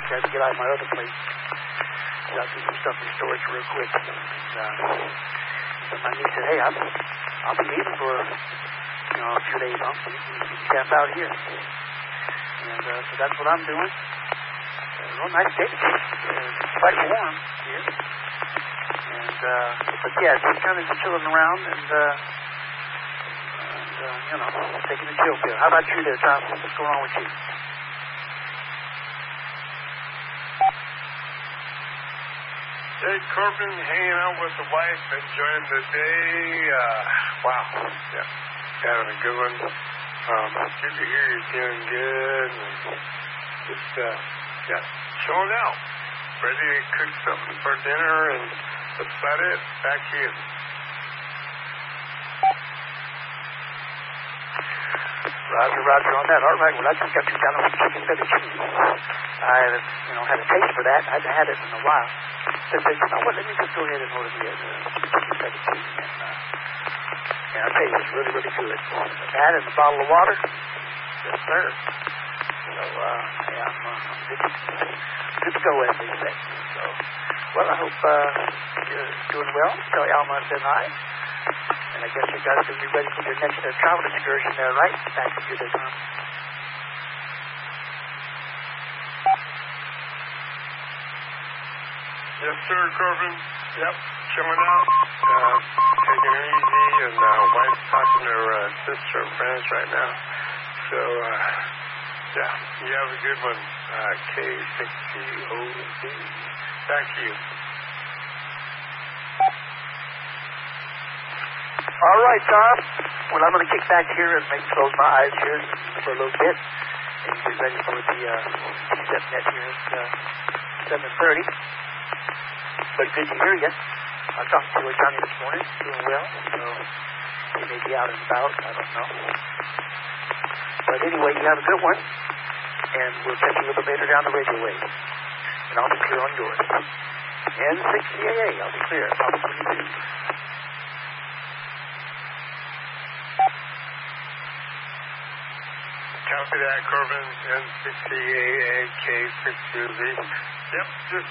Tried to get out of my other place. Got some stuff in storage real quick. And, so my niece said, hey, I'll be leaving for a few days off, so you can camp out here. And so that's what I'm doing. Real nice day. Quite warm here. And but yeah, just kind of chilling around and taking a chill pill. How about you there, Tom? What's going on with you? Hey, Corbin, hanging out with the wife, enjoying the day. Wow, yeah, having a good one. Good to hear you're doing good, and just chilling out. Ready to cook something for dinner, and that's about it. Back to you. Roger on that. All right, well, I just got you down on some chicken fettuccine. I had a taste for that. I hadn't had it in a while. So I said, you know what, let me just go ahead and order the chicken fettuccine. And I'll tell you, it's really, really good. That and a bottle of water. Yes, sir. So, I'm good to go, as they say. So, well, I hope you're doing well. Tell Alma I said hi. And I guess you guys will be ready for your next travel excursion there, right? Back to you there, Tom. Yes, sir, Corbin. Yep, chilling out, taking it easy, and wife's talking to her sister and friends right now. So, you have a good one, K6COZ. Back to you. All right, Tom. Well, I'm going to kick back here and maybe close my eyes here for a little bit and get ready for the step net here at 7:30. But good to hear you. I talked to Johnny this morning, doing well. So he may be out and about. I don't know. But anyway, you have a good one. And we'll catch you a little bit later down the radio wave. And I'll be clear on yours. N6CAA, I'll be clear. I'll be 22. Copy that, Corbin, N6CAA, K6UZ. Yep, just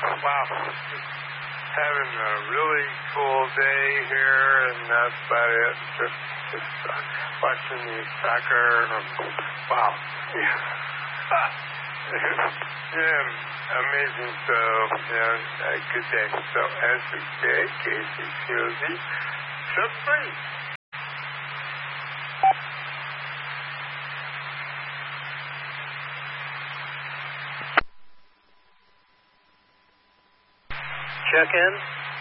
having a really cool day here, and that's about it. Just watching the soccer. Wow. Yeah, amazing. So, a good day. So, N6CAA, K6UZ, set free. Check in.